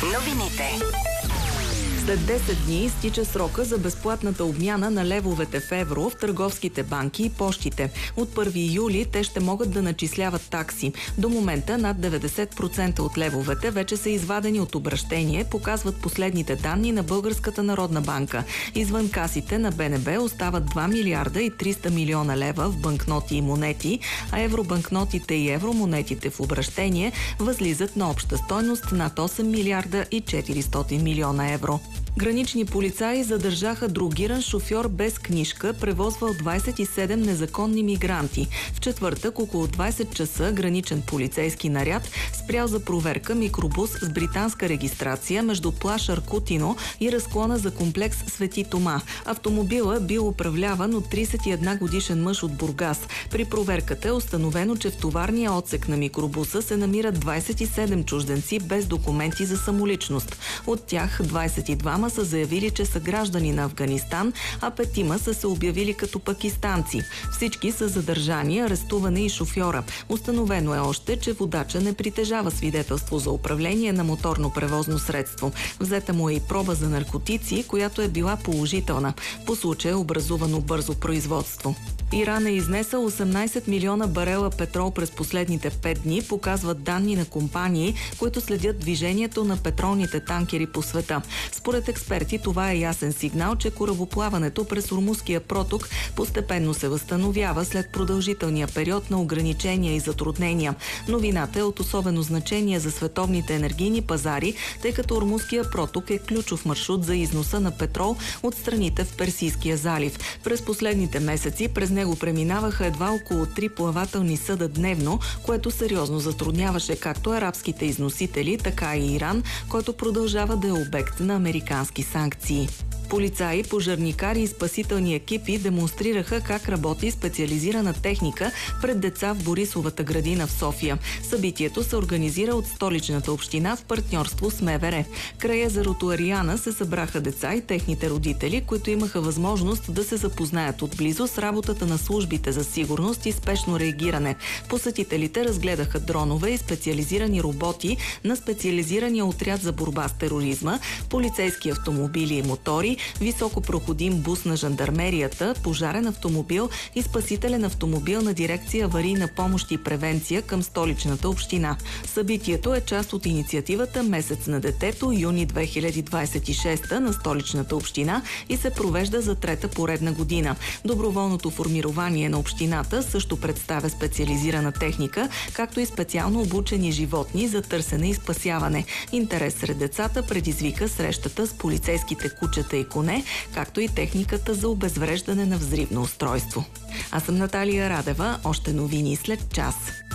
Новините. След 10 дни изтича срока за безплатната обмяна на левовете в евро в търговските банки и пощите. От 1 юли те ще могат да начисляват такси. До момента над 90% от левовете вече са извадени от обращение, показват последните данни на Българската народна банка. Извън касите на БНБ остават 2 милиарда и 300 милиона лева в банкноти и монети, а евробанкнотите и евромонетите в обращение възлизат на обща стойност над 8 милиарда и 400 милиона евро. Гранични полицаи задържаха дрогиран шофьор без книжка, превозвал 27 незаконни мигранти. В четвъртък около 20 часа граничен полицейски наряд спрял за проверка микробус с британска регистрация между плаж Аркутино и разклона за комплекс Свети Тома. Автомобила бил управляван от 31 годишен мъж от Бургас. При проверката е установено, че в товарния отсек на микробуса се намират 27 чужденци без документи за самоличност. От тях 22 са заявили, че са граждани на Афганистан, а 5 са се обявили като пакистанци. Всички са задържани, арестувани и шофьора. Установено е още, че водача не притежава свидетелство за управление на моторно превозно средство. Взета му е и проба за наркотици, която е била положителна. По случая е образувано бързо производство. Иран е изнесъл 18 милиона барела петрол през последните 5 дни, показват данни на компании, които следят движението на петролните танкери по света. Според експерти това е ясен сигнал, че корабоплаването през Ормузския проток постепенно се възстановява след продължителния период на ограничения и затруднения. Новината е от особено значение за световните енергийни пазари, тъй като Ормузския проток е ключов маршрут за износа на петрол от страните в Персийския залив. През последните месеци през него преминаваха едва около 3 плавателни съда дневно, което сериозно затрудняваше както арабските износители, така и Иран, който продължава да е обект на американски санкции. Полицаи, пожарникари и спасителни екипи демонстрираха как работи специализирана техника пред деца в Борисовата градина в София. Събитието се организира от Столичната община в партньорство с МВР. Край езерото Ариана се събраха деца и техните родители, които имаха възможност да се запознаят отблизо с работата на службите за сигурност и спешно реагиране. Посетителите разгледаха дронове и специализирани роботи на специализирания отряд за борба с тероризма, полицейски автомобили и мотори, високопроходим бус на жандармерията, пожарен автомобил и спасителен автомобил на дирекция аварийна помощ и превенция към Столичната община. Събитието е част от инициативата Месец на детето, юни 2026 на Столичната община и се провежда за трета поредна година. Доброволното формирование на общината също представя специализирана техника, както и специално обучени животни за търсене и спасяване. Интерес сред децата предизвика срещата с полицейските кучета и коне, както и техниката за обезвреждане на взривно устройство. Аз съм Наталия Радева, още новини след час.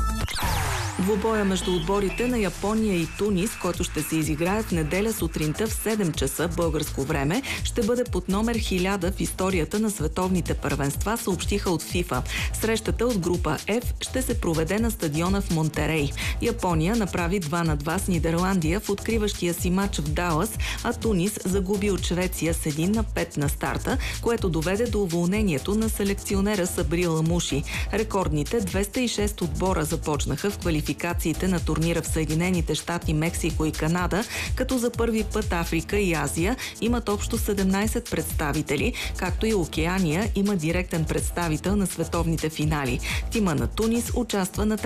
Двубоя между отборите на Япония и Тунис, който ще се изиграе в неделя сутринта в 7 часа българско време, ще бъде под номер 1000 в историята на световните първенства, съобщиха от ФИФА. Срещата от група F ще се проведе на стадиона в Монтерей. Япония направи 2-2 с Нидерландия в откриващия си матч в Далас, а Тунис загуби от Швеция с 1-5 на старта, което доведе до уволнението на селекционера Сабри Ламуши. Рекордните 206 отбора започнаха в квалификациите на турнира в Съединените щати, Мексико и Канада, като за първи път Африка и Азия имат общо 17 представители, както и Океания има директен представител на световните финали. Тима на Тунис участва на